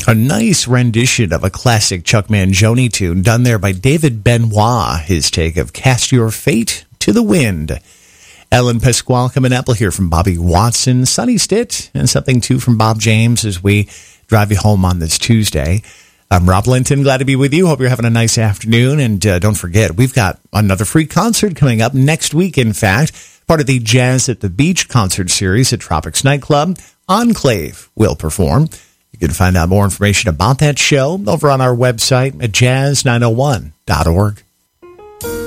A nice rendition of a classic Chuck Mangione tune done there by David Benoit, his take of Cast Your Fate to the Wind. Ellen Pasquale coming up. We'll hear from Bobby Watson, Sonny Stitt, and something too from Bob James as we drive you home on this Tuesday. I'm Rob Linton. Glad to be with you. Hope you're having a nice afternoon. And don't forget, we've got another free concert coming up next week, in fact, part of the Jazz at the Beach concert series at Tropics Nightclub. Enclave will perform. You can find out more information about that show over on our website at jazz901.org.